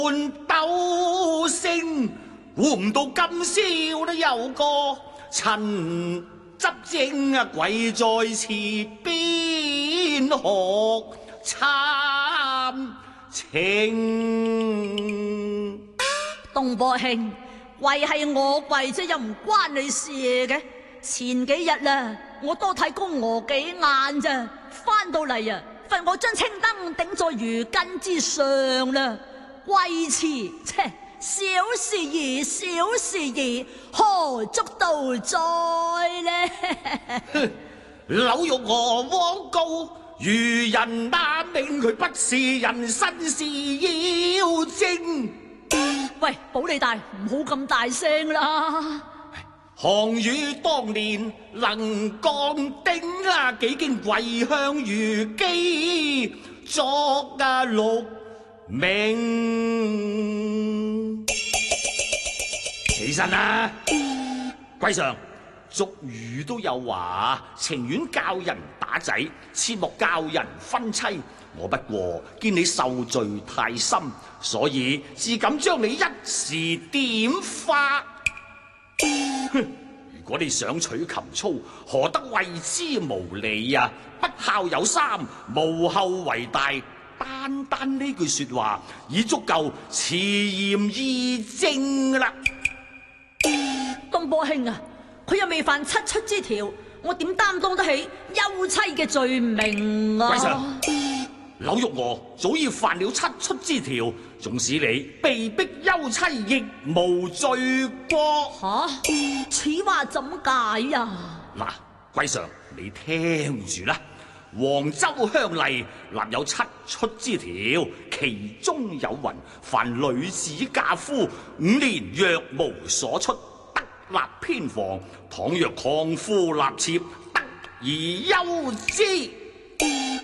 鬥勝，估唔到今宵都有個陳執政啊，跪在池邊學參情。 東坡兄，跪係我跪啫，又唔關你事嘅。前幾日啦，我多睇宮娥幾眼咋，翻到嚟啊，罰我將青燈頂在魚根之上啦。跪詞，切，小事兒，小事兒，何足道哉呢？ 柳玉娥枉告愚人打命，佢不是人，身是妖精。 喂，保你大，唔好咁大聲啦！ 項羽當年能幹丁啊，幾經跪向虞姬，作鹿鳴。起身啦，貴上，俗語都有話，情願教人打仔，切莫教人分妻。我不過見你受罪太深，所以只敢將你一時點化。哼！如果你想取禽操，何得為之無理啊？不孝有三，無後為大。單單呢句說話已足夠辭嚴議政啦。 東坡兄啊，佢又未犯七出之條，我點擔當得起休妻嘅罪名啊？ 貴上，柳玉娥早已犯了七出之條，縱使你被逼休妻，亦無罪過。 吓，此話怎解呀？ 嗱，貴上你聽住啦。黃州鄉例立有七出之條，其中有云：凡女子嫁夫5年若無所出，得立偏房；倘若曠夫納妾，得而休之。